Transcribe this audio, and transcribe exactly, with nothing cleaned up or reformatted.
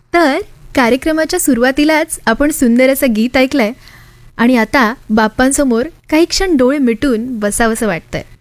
तर कार्यक्रमाच्या सुरुवातीलाच आपण सुंदर असं गीत ऐकलंय आणि आता बाप्पांसमोर काही क्षण डोळे मिटून बसावंसं वाटतंय.